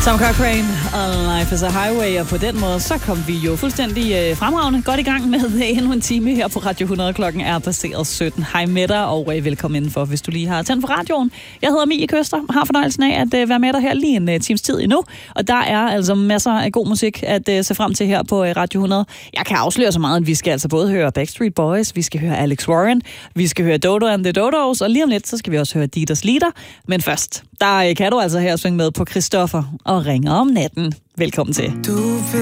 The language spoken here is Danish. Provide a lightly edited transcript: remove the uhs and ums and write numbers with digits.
Tom Cochrane og Life is a Highway, og på den måde, så kom vi jo fuldstændig fremragende godt i gang med endnu en time her på Radio 100. Klokken er passeret 17. Hej med dig, og velkommen indenfor, hvis du lige har tændt for radioen. Jeg hedder Mie Køster, har fornøjelsen af at være med dig her lige en times tid endnu, og der er altså masser af god musik at se frem til her på Radio 100. Jeg kan afsløre så meget, at vi skal altså både høre Backstreet Boys, vi skal høre Alex Warren, vi skal høre Dodo and the Dodos, og lige om lidt, så skal vi også høre Dieters Lieder. Men først, der kan du altså her synge med på Christoffer og Ringer om natten. Velkommen til.